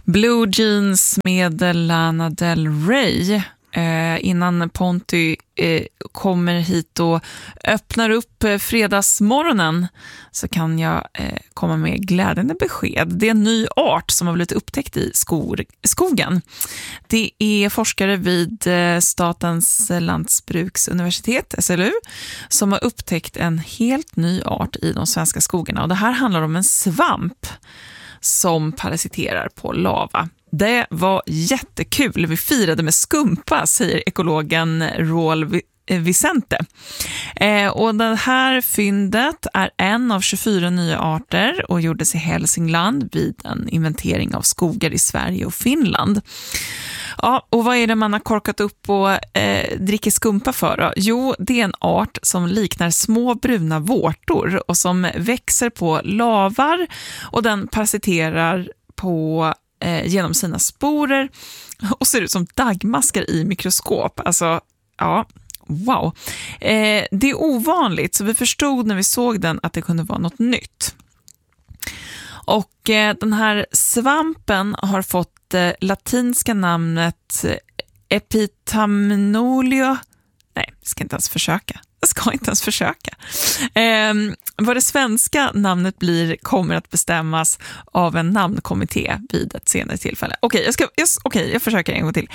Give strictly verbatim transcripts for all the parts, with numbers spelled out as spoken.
Blue Jeans med Lana Del Rey. Eh, innan Ponty eh, kommer hit och öppnar upp eh, fredagsmorgonen så kan jag eh, komma med glädjande besked. Det är en ny art som har blivit upptäckt i skor, skogen. Det är forskare vid eh, Statens lantbruksuniversitet, S L U, som har upptäckt en helt ny art i de svenska skogarna. Och det här handlar om en svamp som parasiterar på lava. Det var jättekul. Vi firade med skumpa, säger ekologen Roel Vicente. Eh, och det här fyndet är en av tjugofyra nya arter och gjordes i Hälsingland vid en inventering av skogar i Sverige och Finland. Ja, och vad är det man har korkat upp och eh, dricker skumpa för då? Jo, det är en art som liknar små bruna vårtor och som växer på lavar och den parasiterar på eh, genom sina sporer och ser ut som dagmaskar i mikroskop. Alltså, ja, wow. Eh, det är ovanligt, så vi förstod när vi såg den att det kunde vara något nytt. Och eh, den här svampen har fått eh, latinska namnet Epitamnolio. Nej, jag ska inte ens försöka. Jag ska inte ens försöka. Eh, vad det svenska namnet blir kommer att bestämmas av en namnkommitté vid ett senare tillfälle. Okej, okay, jag, ska, jag, okay, jag försöker en gång till.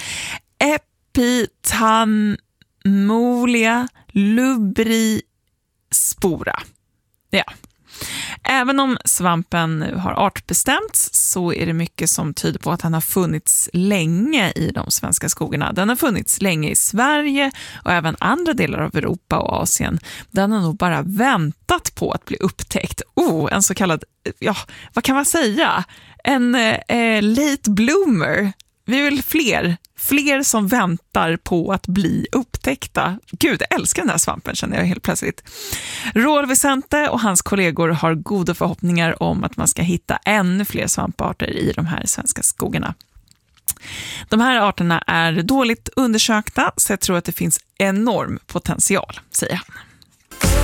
Epitamnolia lubrispora. Ja. Även om svampen nu har artbestämts så är det mycket som tyder på att han har funnits länge i de svenska skogarna. Den har funnits länge i Sverige och även andra delar av Europa och Asien. Den har nog bara väntat på att bli upptäckt. Oh, en så kallad, ja, vad kan man säga? En eh, late bloomer. Vi vill fler, fler som väntar på att bli upptäckta. Gud, jag älskar den här svampen, känner jag helt plötsligt. Roel Vicente och hans kollegor har goda förhoppningar om att man ska hitta ännu fler svamparter i de här svenska skogarna. De här arterna är dåligt undersökta, så jag tror att det finns enorm potential, säger han.